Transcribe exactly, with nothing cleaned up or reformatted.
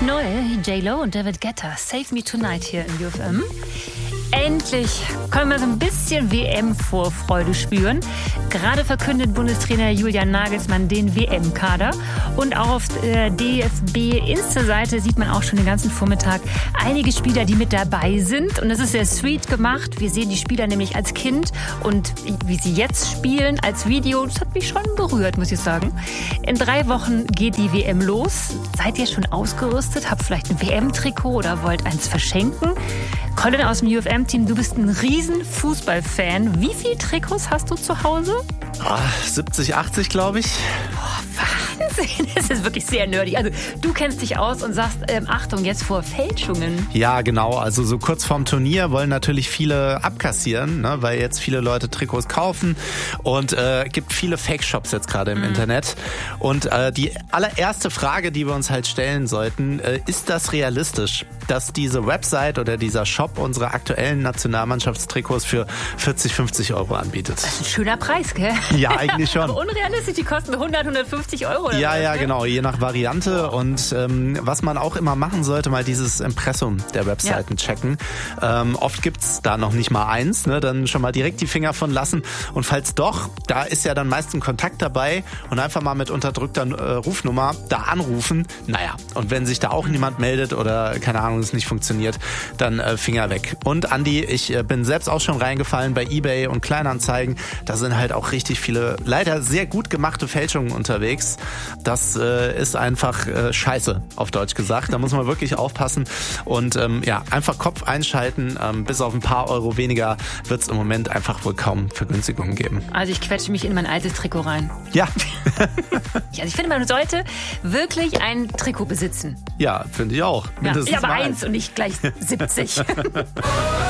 neu, J-Lo und David Guetta, Save Me Tonight hier in U F M. Endlich können wir so ein bisschen W M-Vorfreude spüren. Gerade verkündet Bundestrainer Julian Nagelsmann den W M-Kader. Und auch auf der D F B-Insta-Seite sieht man auch schon den ganzen Vormittag einige Spieler, die mit dabei sind. Und das ist sehr sweet gemacht. Wir sehen die Spieler nämlich als Kind und wie sie jetzt spielen als Video. Das hat mich schon berührt, muss ich sagen. In drei Wochen geht die W M los. Seid ihr schon ausgerüstet? Habt vielleicht ein W M-Trikot oder wollt eins verschenken? Colin aus dem U F M-Team, du bist ein riesen Fußballfan. Wie viele Trikots hast du zu Hause? Oh, siebzig, achtzig, glaube ich. Oh, Wahnsinn, das ist wirklich sehr nerdig. Also du kennst dich aus und sagst, ähm, Achtung, jetzt vor Fälschungen. Ja, genau. Also so kurz vorm Turnier wollen natürlich viele abkassieren, ne, weil jetzt viele Leute Trikots kaufen und äh, gibt viele Fake-Shops jetzt gerade im mhm. Internet. Und äh, die allererste Frage, die wir uns halt stellen sollten, äh, ist das realistisch, dass diese Website oder dieser Shop unsere aktuellen Nationalmannschaftstrikots für vierzig, fünfzig Euro anbietet? Das ist ein schöner Preis, gell? Ja, eigentlich schon. Aber unrealistisch, die kosten hundert, hundertfünfzig Euro. Oder ja, was, ja, ne? genau, je nach Variante. Und ähm, was man auch immer machen sollte, mal dieses Impressum der Webseiten ja. checken. Ähm, oft gibt's da noch nicht mal eins, ne? Dann schon mal direkt die Finger von lassen. Und falls doch, da ist ja dann meist ein Kontakt dabei und einfach mal mit unterdrückter äh, Rufnummer da anrufen. Naja, und wenn sich da auch mhm. niemand meldet oder, keine Ahnung, es nicht funktioniert, dann äh, Finger weg. Und Andi, ich äh, bin selbst auch schon reingefallen bei eBay und Kleinanzeigen. Da sind halt auch richtig viele, leider sehr gut gemachte Fälschungen unterwegs. Das äh, ist einfach äh, scheiße, auf Deutsch gesagt. Da muss man wirklich aufpassen und ähm, ja, einfach Kopf einschalten. Ähm, bis auf ein paar Euro weniger wird es im Moment einfach wohl kaum Vergünstigungen geben. Also ich quetsche mich in mein altes Trikot rein. Ja. Also ich finde, man sollte wirklich ein Trikot besitzen. Ja, finde ich auch. Ja, aber eins und nicht gleich siebzig.